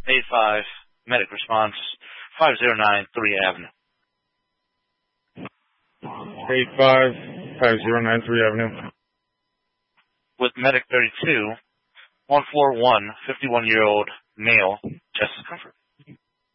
85, medic response, 509 3 Avenue. 85, 5093 Avenue. With medic 32, 141, 51-year-old male, chest discomfort.